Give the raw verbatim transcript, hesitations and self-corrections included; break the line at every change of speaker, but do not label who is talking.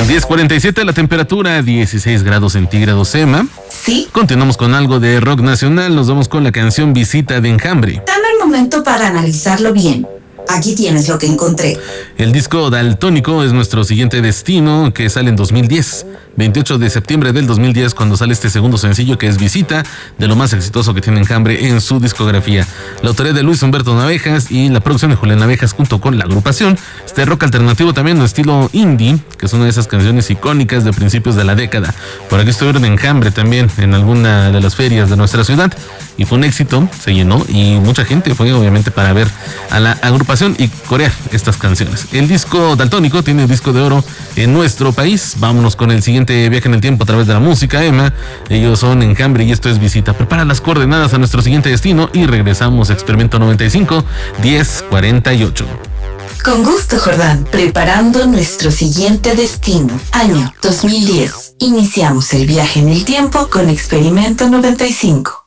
diez cuarenta y siete la temperatura, dieciséis grados centígrados, Emma.
Sí.
Continuamos con algo de rock nacional, nos vamos con la canción Visita de Enjambre.
Dame un momento para analizarlo bien. Aquí tienes lo que encontré.
El disco Daltónico es nuestro siguiente destino, que sale en dos mil diez. veintiocho de septiembre del dos mil diez, cuando sale este segundo sencillo, que es Visita, de lo más exitoso que tiene Enjambre en su discografía. La autoría de Luis Humberto Navejas y la producción de Julián Navejas junto con la agrupación. Este rock alternativo también, de estilo indie, que es una de esas canciones icónicas de principios de la década. Por aquí estuvieron en Enjambre también, en alguna de las ferias de nuestra ciudad, y fue un éxito, se llenó, y mucha gente fue obviamente para ver a la agrupación y corear estas canciones. El disco Daltónico tiene el disco de oro en nuestro país. Vámonos con el siguiente viaje en el tiempo a través de la música, Emma. Ellos son Enjambre y esto es Visita. Prepara las coordenadas a nuestro siguiente destino y regresamos a Experimento noventa y cinco, diez cuarenta y ocho.
Con gusto, Jordán. Preparando nuestro siguiente destino. Año dos mil diez. Iniciamos el viaje en el tiempo con Experimento noventa y cinco.